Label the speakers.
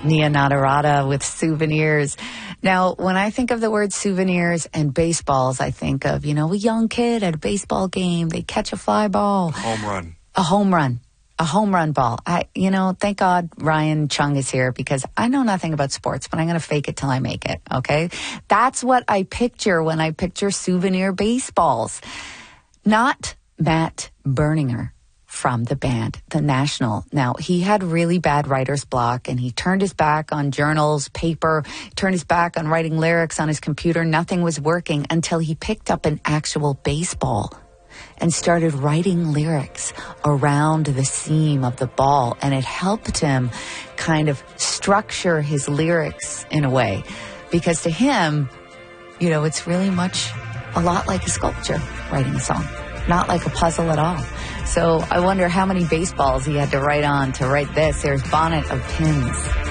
Speaker 1: Nia Nadarata with Souvenirs. Now, when I think of the word souvenirs and baseballs, I think of, a young kid at a baseball game. They catch a fly ball.
Speaker 2: Home run.
Speaker 1: A home run. A home run ball. Thank God Ryan Chung is here because I know nothing about sports, but I'm going to fake it till I make it, okay? That's what I picture when I picture souvenir baseballs. Not Matt Berninger from the band, The National. Now, he had really bad writer's block, and he turned his back on journals, paper, turned his back on writing lyrics on his computer. Nothing was working until he picked up an actual baseball and started writing lyrics around the seam of the ball, and it helped him kind of structure his lyrics in a way. Because to him, it's really much a lot like a sculpture, writing a song. Not like a puzzle at all. So I wonder how many baseballs he had to write on to write this. There's Bonnet of Pins.